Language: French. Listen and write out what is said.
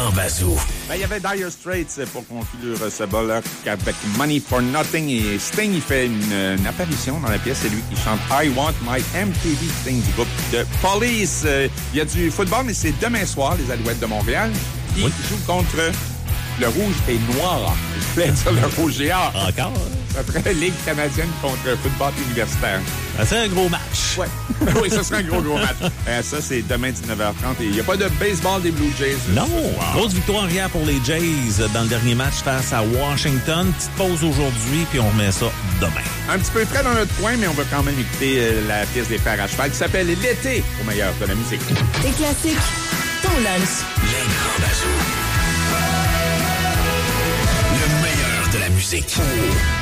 Grand Bazou. Il y avait Dire Straits pour conclure ce bloc avec Money for Nothing. Et Sting, il fait une apparition dans la pièce. C'est lui qui chante I Want My MTV Sting du groupe de Police. Il y a du football, mais c'est demain soir, les Alouettes de Montréal, qui jouent contre le Rouge et Noir. Je voulais dire le Rouge et Or. Encore? Ça ferait Ligue canadienne contre football universitaire. C'est un gros match. Ouais. Oui, ça serait un gros match. Ça, c'est demain 19h30. Et il n'y a pas de baseball des Blue Jays. Non. Grosse victoire hier pour les Jays dans le dernier match face à Washington. Petite pause aujourd'hui, puis on remet ça demain. Un petit peu près dans notre coin, mais on va quand même écouter la pièce des Fers à cheval qui s'appelle L'été au meilleur de la musique. Des classiques, ton lunch. Les Grands Bazou. Le meilleur de la musique.